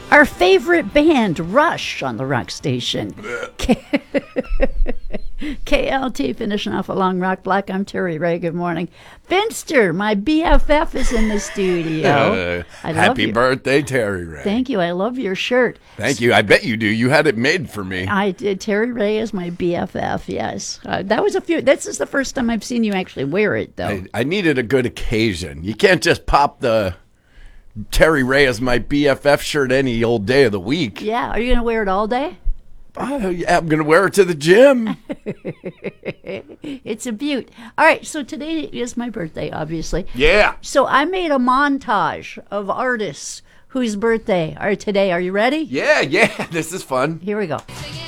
Our favorite band, Rush, on the rock station. KLT finishing off a long rock block. I'm Terry Ray. Good morning. Finster, my BFF, is in the studio. Happy birthday, Terry Ray. Thank you. I love your shirt. Thank you. I bet you do. You had it made for me. I did. Terry Ray is my BFF, yes. This is the first time I've seen you actually wear it, though. I needed a good occasion. You can't just pop the Terry Ray is my BFF shirt any old day of the week. Yeah. Are you going to wear it all day? Yeah, I'm going to wear it to the gym. It's a beaut. All right, so today is my birthday, obviously. Yeah. So I made a montage of artists whose birthday are today. Are you ready? Yeah. This is fun. Here we go.